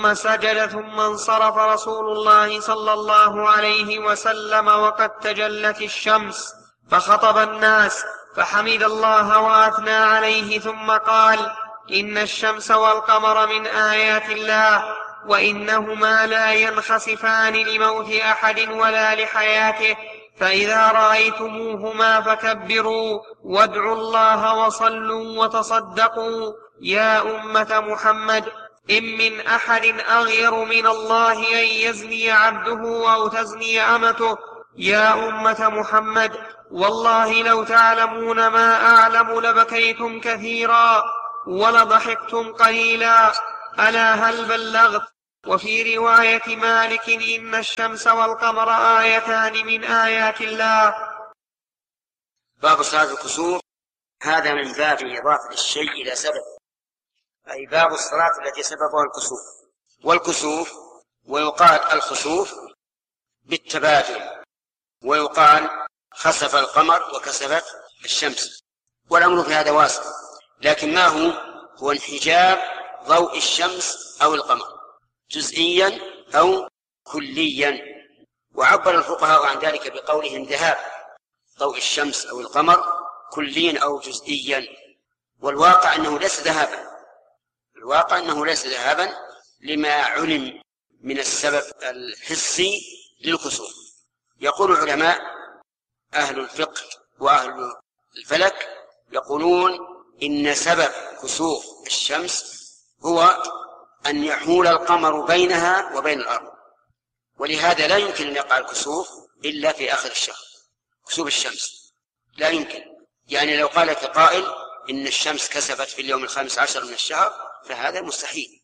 سجد ثم انصرف رسول الله صلى الله عليه وسلم وقد تجلت الشمس، فخطب الناس فحمد الله وأثنى عليه ثم قال: إن الشمس والقمر من آيات الله، وإنهما لا ينخسفان لموت أحد ولا لحياته، فإذا رأيتموهما فكبروا وادعوا الله وصلوا وتصدقوا. يا أمة محمد، إن من أحد أغير من الله أن يزني عبده أو تزني أمته. يا أمة محمد، والله لو تعلمون ما أعلم لبكيتم كثيرا ولضحكتم قليلا. ألا هل بلغت؟ وفي رواية مالك: إن الشمس والقمر آيتان من آيات الله. باب صلاة الكسوف، هذا من باب إضافة الشيء إلى سبب، أي باب الصلاة التي سببها الكسوف. والكسوف ويقال الخسوف بالتبادل، ويقال خسف القمر وكسفت الشمس، والأمر في هذا واسع، لكن ما هو انحجاب ضوء الشمس أو القمر جزئيا أو كليا. وعبر الفقهاء عن ذلك بقولهم ذهاب ضوء الشمس أو القمر كليا أو جزئيا، والواقع أنه ليس ذهابا، الواقع أنه ليس ذهابا لما علم من السبب الحسي للكسوف. يقول علماء أهل الفقه وأهل الفلك يقولون إن سبب كسوف الشمس هو أن يحول القمر بينها وبين الأرض، ولهذا لا يمكن أن يقع الكسوف إلا في آخر الشهر. كسوف الشمس لا يمكن، يعني لو قال قائل إن الشمس كسفت في اليوم 15 من الشهر فهذا مستحيل،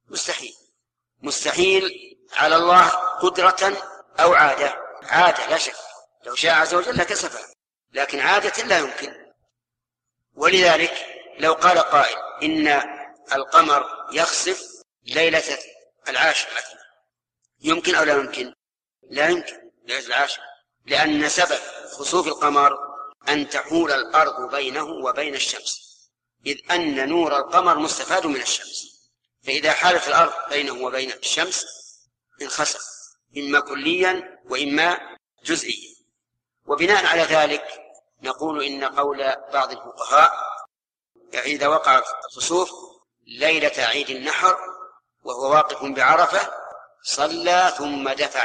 مستحيل على الله قدرة أو عادة لا شك، لو شاء عز وجل لكسفها، لكن عادة لا يمكن. ولذلك لو قال قائل إن القمر يخسف ليلة 10 مثلا، يمكن أو لا يمكن؟ لا يمكن ليلة 10، لأن سبب خسوف القمر أن تحول الأرض بينه وبين الشمس، إذ أن نور القمر مستفاد من الشمس، فإذا حالت الأرض بينه وبين الشمس انخسف، إما كليا وإما جزئيا. وبناء على ذلك نقول إن قول بعض الفقهاء إذا وقع الخسوف ليلة عيد النحر وهو واقف بعرفة صلى ثم دفع،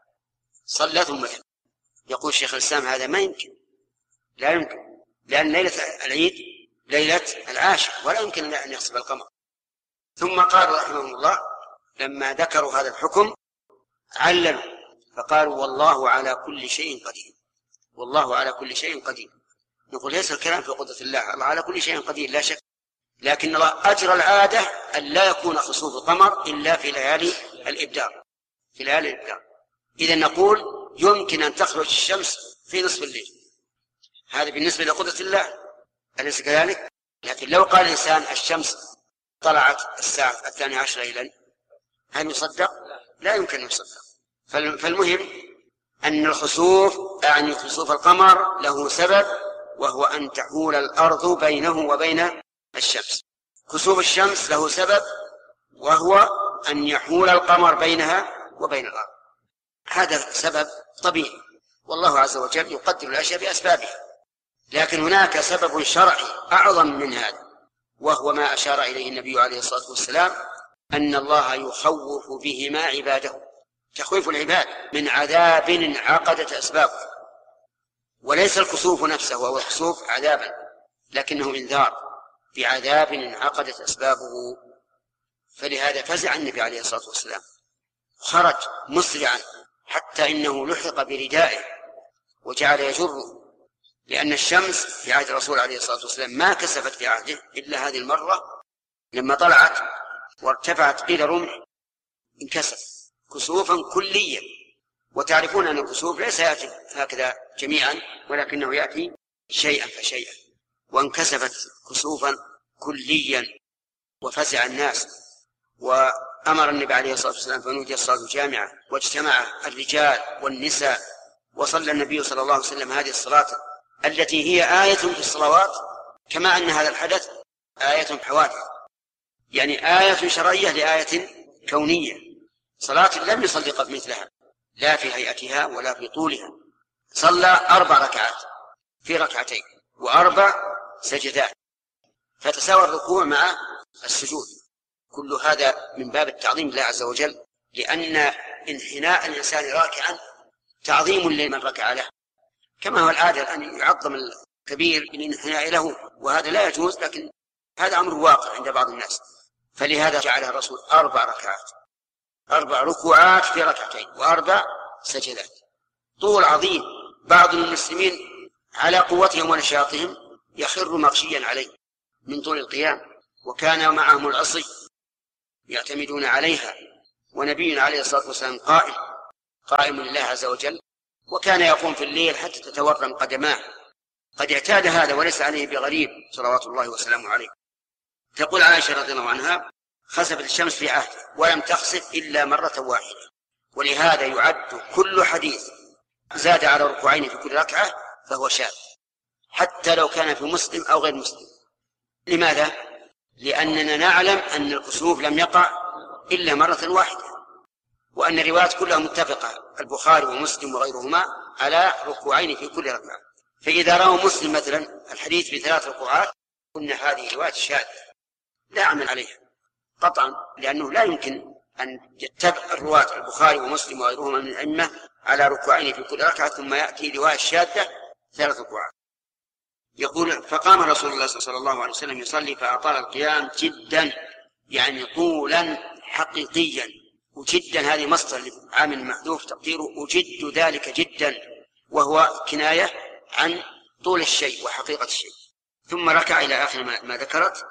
يقول شيخ الإسلام هذا ما يمكن، لا يمكن، لأن ليلة العيد ليلة 10 ولا يمكن أن يخسف القمر. ثم قال رحمه الله لما ذكروا هذا الحكم عللوا فقالوا والله على كل شيء قدير، والله على كل شيء قدير. نقول ليس الكلام في قدرة الله، الله على كل شيء قدير لا شك، لكن الله أجرى العادة أن لا يكون خسوف القمر إلا في ليالي الإبدار، إذا نقول يمكن أن تخرج الشمس في نصف الليل، هذا بالنسبة لقدرة الله، أليس كذلك؟ لكن لو قال الإنسان الشمس طلعت الساعة 12 ليلا هل يصدق؟ لا يمكن أن يصدق. فالمهم أن الخسوف يعني خسوف القمر له سبب، وهو أن تحول الأرض بينه وبين الشمس. كسوف الشمس له سبب، وهو أن يحول القمر بينها وبين الأرض، هذا سبب طبيعي، والله عز وجل يقدر الأشياء بأسبابها. لكن هناك سبب شرعي أعظم من هذا، وهو ما أشار إليه النبي عليه الصلاة والسلام، أن الله يخوف بهما عباده، تخويف العباد من عذاب انعقدت أسبابه، وليس الكسوف نفسه وهو الكسوف عذابا، لكنه إنذار بعذاب انعقدت أسبابه. فلهذا فزع النبي عليه الصلاة والسلام، خرج مسرعا حتى إنه لحق بردائه وجعل يجره، لأن الشمس في عهد الرسول عليه الصلاة والسلام ما كسفت في عهده إلا هذه المرة لما طلعت وارتفعت قيل رمح انكسف كسوفا كليا. وتعرفون أن الكسوف ليس يأتي هكذا جميعا، ولكنه يأتي شيئا فشيئا، وانكسفت كسوفا كليا وفزع الناس. وأمر النبي عليه الصلاة والسلام فنودي الصلاة الجامعة، واجتمع الرجال والنساء، وصلى النبي صلى الله عليه وسلم هذه الصلاة التي هي آية في الصلوات، كما أن هذا الحدث آية حوادث، يعني آية شرعية لآية كونية، صلاة لم يصلي قبل مثلها لا في هيئتها ولا في طولها. صلى 4 ركعات في ركعتين و4 سجدات، فتساوى الركوع مع السجود. كل هذا من باب التعظيم لله عز وجل، لأن انحناء الإنسان راكعا تعظيم لمن ركع له، كما هو العادة أن يعظم الكبير بالانحناء له، وهذا لا يجوز، لكن هذا أمر واقع عند بعض الناس. فلهذا جعلها الرسول 4 ركعات، 4 ركوعات في ركعتين و4 سجدات. طول عظيم. بعض المسلمين على قوتهم ونشاطهم يخر مغشيا عليه من طول القيام، وكان معهم العصي يعتمدون عليها، ونبينا عليه الصلاة والسلام قائم لله عز وجل، وكان يقوم في الليل حتى تتورم قدماه. قد اعتاد هذا وليس عليه بغريب صلوات الله وسلامه عليه. تقول عائشة رضي الله عنها: خسفت الشمس في عهده ولم تخسف إلا مرة واحدة. ولهذا يعد كل حديث زاد على ركوعين في كل ركعة فهو شاذ، حتى لو كان في مسلم أو غير مسلم. لماذا؟ لأننا نعلم أن الكسوف لم يقع إلا مرة واحدة، وأن الروايات كلها متفقة، البخاري ومسلم وغيرهما، على ركوعين في كل ركعة. فإذا رأوا مسلم مثلا الحديث ب3 ركوعات قلنا هذه رواية شاذة لا أعمل عليها قطعا، لأنه لا يمكن أن يتبع الرواة البخاري ومسلم وغيرهما من الأئمة على ركوعين في كل ركعة ثم يأتي رواية شاذة 3 ركوعات. يقول: فقام رسول الله صلى الله عليه وسلم يصلي فأطال القيام جدا، يعني طولا حقيقيا. وجدا هذه مصدر عامل محذوف تقديره أجد ذلك جدا، وهو كناية عن طول الشيء وحقيقة الشيء. ثم ركع إلى آخر ما ذكرت.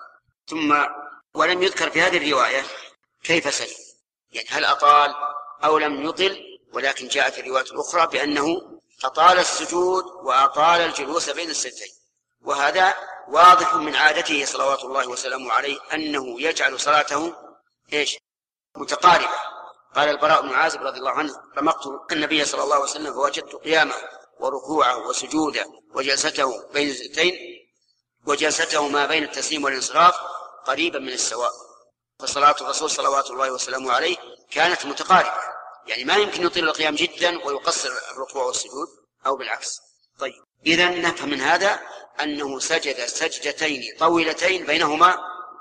ولم يذكر في هذه الرواية كيف سجد، يعني هل أطال أو لم يطل، ولكن جاء في الرواية الأخرى بأنه أطال السجود وأطال الجلوس بين السجدين. وهذا واضح من عادته صلوات الله وسلامه عليه أنه يجعل صلاته متقاربة. قال البراء بن عازب رضي الله عنه: رمقت النبي صلى الله عليه وسلم فوجدت قيامه وركوعه وسجوده وجلسته بين السجدتين وجلسته ما بين التسليم والانصراف قريبا من السواء. فصلاة الرسول صلوات الله وسلامه عليه كانت متقاربة، يعني ما يمكن يطيل القيام جدا ويقصر الركوع والسجود أو بالعكس. طيب، إذن نفهم من هذا أنه سجد سجدتين طويلتين بينهما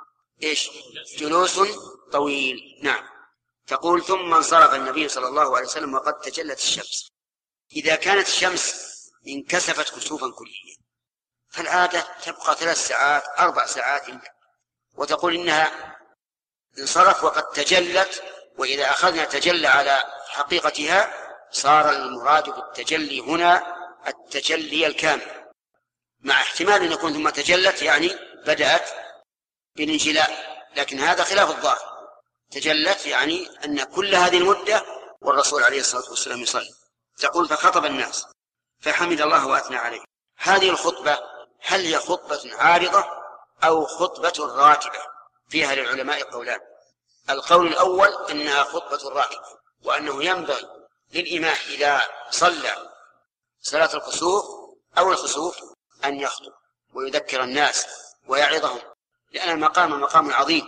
جلوس طويل. نعم. تقول: ثم انصرف النبي صلى الله عليه وسلم وقد تجلت الشمس. إذا كانت الشمس انكسفت كسوفا كليا فالعادة تبقى 3 ساعات 4 ساعات يمكن، وتقول إنها انصرف وقد تجلت. وإذا أخذنا تجلى على حقيقتها صار المراد بالتجلي هنا التجلي الكامل، مع احتمال أن يكون ثم تجلت يعني بدأت بالانجلاء، لكن هذا خلاف الظاهر. تجلت يعني أن كل هذه المدة والرسول عليه الصلاة والسلام يصلي. تقول: فخطب الناس فحمد الله وأثنى عليه. هذه الخطبة هل هي خطبة عارضة أو خطبة راتبة؟ فيها للعلماء قولان. القول الأول إنها خطبة راتبة، وأنه ينبغي للإمام إذا صلى صلاة الكسوف أو الخسوف أن يخطب ويذكر الناس ويعظهم، لأن المقام مقام عظيم.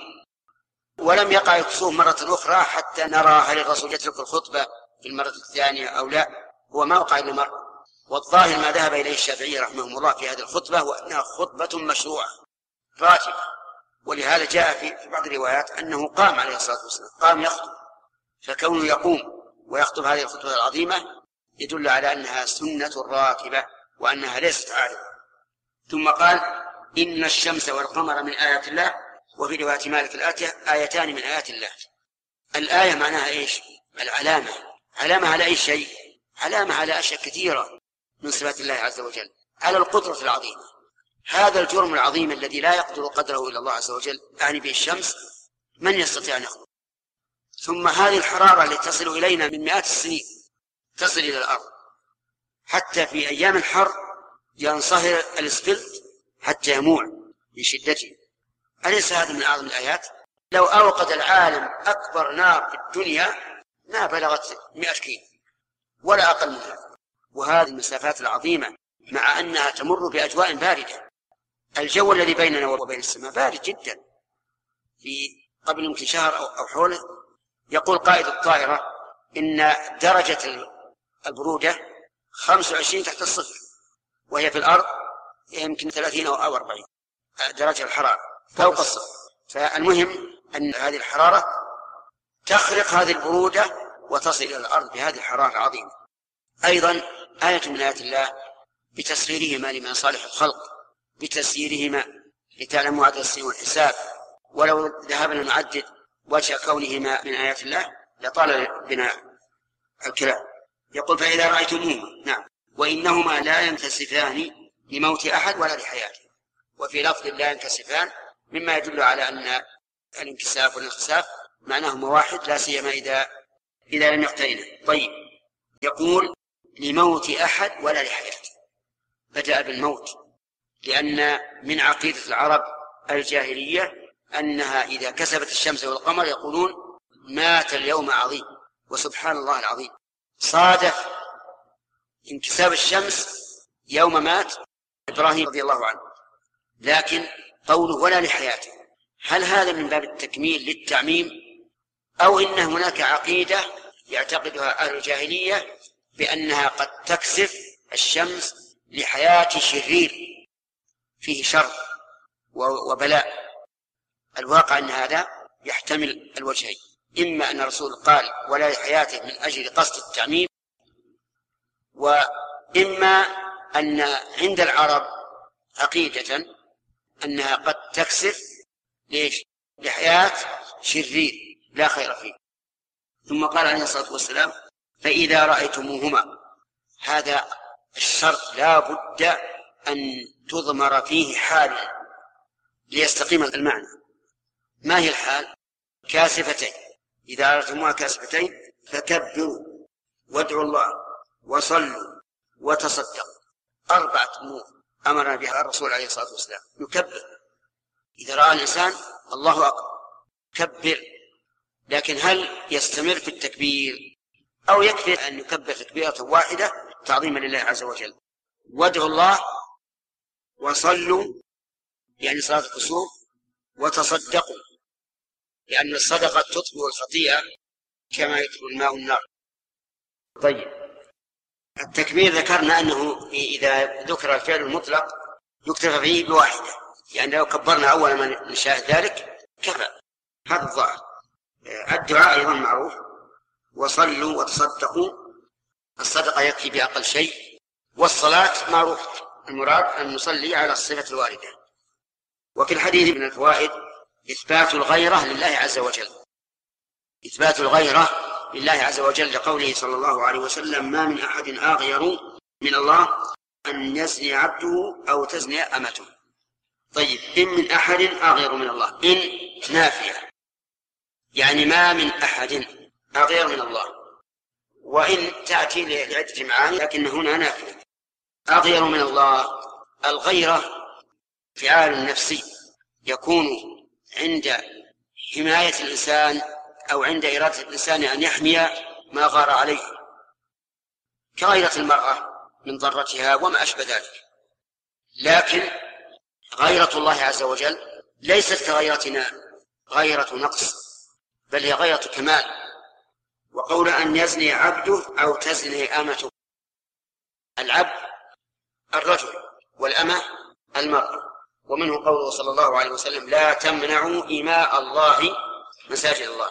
ولم يقع الكسوف مرة أخرى حتى نرى هل الرسول يترك الخطبة في المرة الثانية أو لا. هو ما وقع إلا مرة، والظاهر ما ذهب إليه الشافعي رحمه الله في هذه الخطبة هو أنها خطبة مشروعة راتبة. ولهذا جاء في بعض الروايات أنه قام عليه الصلاة والسلام، قام يخطب. فكونه يقوم ويخطب هذه الخطبة العظيمة يدل على أنها سنة راتبة وأنها ليست عارضة. ثم قال: إن الشمس والقمر من آيات الله. وفي رواية مالك الآتية: آيتان من آيات الله. الآية معناها العلامة. علامة على أي شيء؟ علامة على أشياء كثيرة من صفات الله عز وجل، على القدرة العظيمة. هذا الجرم العظيم الذي لا يقدر قدره إلا الله عز وجل، يعني به الشمس، من يستطيع أن يخلق؟ ثم هذه الحرارة التي تصل إلينا من مئات السنين تصل إلى الأرض، حتى في أيام الحر ينصهر الاسفلت حتى يموع من شدته. أليس هذا من أعظم الآيات؟ لو أوقد العالم أكبر نار في الدنيا ما بلغت 100 كيلو ولا أقل من هذا. وهذه المسافات العظيمة مع أنها تمر بأجواء باردة. الجو الذي بيننا وبين السماء بارد جدا، في قبل يمكن شهر أو حوله يقول قائد الطائرة إن درجة البرودة 25 تحت الصفر، وهي في الأرض يمكن 30 أو 40 درجة الحرارة فوق الصفر. فالمهم أن هذه الحرارة تخرق هذه البرودة وتصل إلى الأرض بهذه الحرارة العظيمة. أيضا آية من آيات الله بتسخيرهما لمن صالح الخلق، بتسييرهما لتعلموا عدد السنين والحساب. ولو ذهبنا نعدد وجه كونهما من آيات الله لطال بنا الكلام. يقول فإذا رأيتموهما، نعم، وإنهما لا ينكسفان لموت أحد ولا لحياته. وفي لفظ لا ينكسفان مما يدل على أن الانكساف والانخساف معناهما واحد، لا سيما إذا لم يقترنا. طيب، يقول لموت أحد ولا لحياته، بدأ بالموت، لأن من عقيدة العرب الجاهلية أنها إذا كسبت الشمس والقمر يقولون مات اليوم عظيم. وسبحان الله العظيم، صادف انكساب الشمس يوم مات إبراهيم رضي الله عنه، لكن قوله ولا لحياته، هل هذا من باب التكميل للتعميم، أو إن هناك عقيدة يعتقدها أهل الجاهلية بأنها قد تكسف الشمس لحياة شرير فيه شر وبلاء؟ الواقع أن هذا يحتمل الوجهين، إما أن الرسول قال ولا لحياته من أجل قصد التعميم، وإما أن عند العرب عقيدة أنها قد تكسف لحياة شرير لا خير فيه. ثم قال عليه الصلاة والسلام فإذا رأيتموهما، هذا الشرط لا بد أن تضمر فيه حال ليستقيم المعنى. ما هي الحال؟ كاسفتين، إذا رأيتموها كاسفتين فكبروا وادعوا الله وصلوا وتصدقوا. 4 أمور أمر بها الرسول عليه الصلاة والسلام. يكبر إذا رأى الإنسان الله أكبر كبر، لكن هل يستمر في التكبير أو يكفي أن يكبر تكبيرة واحدة تعظيما لله عز وجل؟ وادعوا الله وصلوا يعني صلاة الكسوف، وتصدقوا لأن الصدقة تطفئ الخطيئة كما يطفئ الماء النار. طيب، التكبير ذكرنا أنه إذا ذكر الفعل المطلق يكتفى فيه بواحدة، يعني لو كبرنا أول ما نشاهد ذلك كفى، هذا الظاهر. الدعاء أيضا معروف، وصلوا وتصدقوا، الصدقة يكفي بأقل شيء، والصلاة معروف المراد أن نصلي على الصفة الواردة. وفي الحديث من الفوائد إثبات الغيرة لله عز وجل، إثبات الغيرة لله عز وجل لقوله صلى الله عليه وسلم ما من أحد أغير من الله أن يزني عبده أو تزني أمته. طيب، إن من أحد أغير من الله، إن نافية يعني ما من أحد أغير من الله، وإن تأتي لعدة معاني لكن هنا نافية. أغير من الله، الغيرة فعال نفسي يكون عند حماية الإنسان أو عند إرادة الإنسان أن يحمي ما غار عليه، كغيرة المرأة من ضرتها وما أشبه ذلك. لكن غيرة الله عز وجل ليست كغيرتنا غيرة نقص، بل هي غيرة كمال. وقول أن يزني عبده أو تزني أمته، العبد الرجل والأمة المرأة. ومنه قوله صلى الله عليه وسلم لا تمنعوا إماء الله مساجد الله.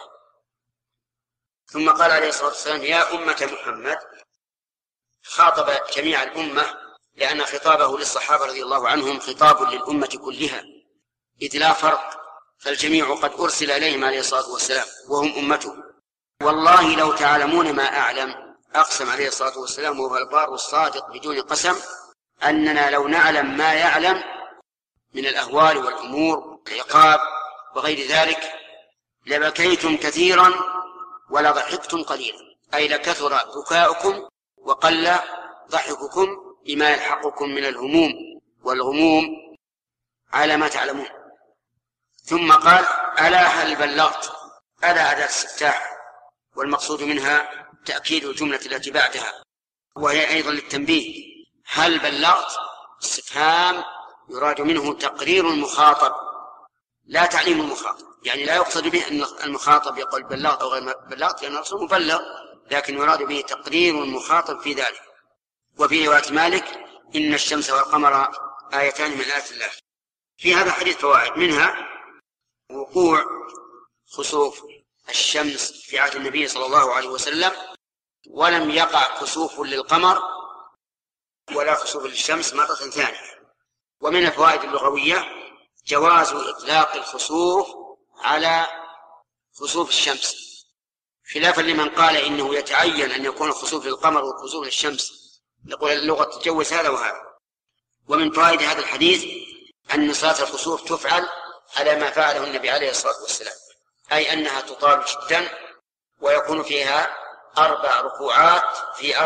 ثم قال عليه الصلاة والسلام يا أمة محمد، خاطب جميع الأمة لأن خطابه للصحابة رضي الله عنهم خطاب للأمة كلها، إذ لا فرق، فالجميع قد أرسل إليهم عليه الصلاة والسلام وهم أمته. والله لو تعلمون ما أعلم، أقسم عليه الصلاة والسلام وهو البار الصادق بدون قسم، أننا لو نعلم ما يعلم من الأهوال والأمور العقاب وغير ذلك لبكيتم كثيرا ولا ضحكتم قليلا، أي لكثر بكاؤكم وقل ضحككم بما يلحقكم من الهموم والغموم على ما تعلمون. ثم قال ألا هل بلغت؟ ألا أداة استفتاح، والمقصود منها تأكيد الجملة التي بعدها، وهي أيضا للتنبيه. هل بلغت؟ استفهام يراد منه تقرير المخاطب لا تعليم المخاطب، يعني لا يقصد به أن المخاطب يقول بلغت أو غير بلغت، لأن الرسول مبلغ، لكن يراد به تقدير المخاطب في ذلك. وفي رواية مالك إن الشمس والقمر آيتان من آيات الله. في هذا الحديث فوائد، منها وقوع خسوف الشمس في عهد النبي صلى الله عليه وسلم، ولم يقع خسوف للقمر ولا خسوف للشمس مرة ثانية. ومن الفوائد اللغوية جواز إطلاق الخسوف على خسوف الشمس، خلافا لمن قال إنه يتعين أن يكون الخسوف للقمر والخسوف للشمس، نقول اللغة تجوز هذا وهذا. ومن فوائد هذا الحديث أن صلاة الخسوف تفعل على ما فعله النبي عليه الصلاة والسلام، أي أنها تطال جدا ويكون فيها 4 ركوعات في